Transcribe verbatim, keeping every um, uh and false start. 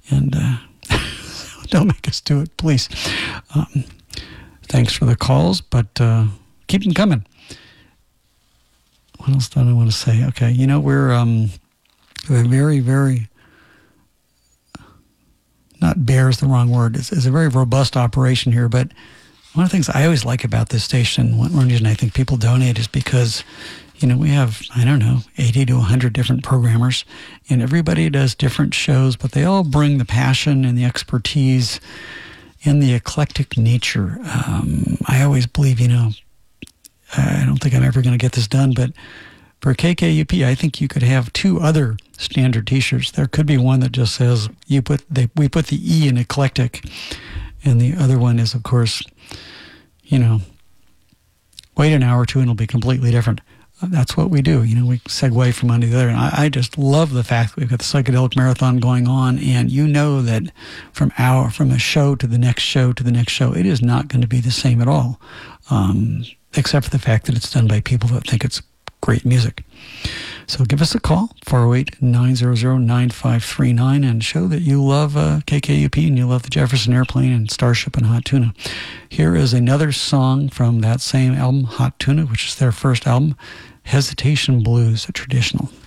And uh, don't make us do it, please. Um, thanks for the calls, but uh, keep them coming. What else do I want to say? Okay, you know, we're, um, we're very, very, not bare is the wrong word. It's, it's a very robust operation here, but one of the things I always like about this station, one reason I think people donate is because, you know, we have, I don't know, eighty to one hundred different programmers, and everybody does different shows, but they all bring the passion and the expertise and the eclectic nature. Um, I always believe, you know, I don't think I'm ever going to get this done, but for K K U P, I think you could have two other standard T-shirts. There could be one that just says, you put they, we put the E in eclectic, and the other one is, of course, you know, wait an hour or two and it'll be completely different. That's what we do. You know, we segue from one to the other. And I, I just love the fact that we've got the Psychedelic Marathon going on, and you know that from our, from a show to the next show to the next show, it is not going to be the same at all. Um, except for the fact that it's done by people that think it's great music. So give us a call, four oh eight, nine hundred, nine five three nine, and show that you love uh, K K U P and you love the Jefferson Airplane and Starship and Hot Tuna. Here is another song from that same album, Hot Tuna, which is their first album, Hesitation Blues, a traditional.